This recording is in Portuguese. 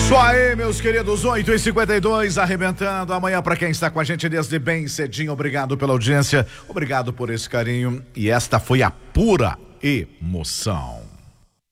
Isso aí, meus queridos, 8h52, arrebentando amanhã para quem está com a gente desde bem cedinho. Obrigado pela audiência, obrigado por esse carinho. E esta foi a pura emoção.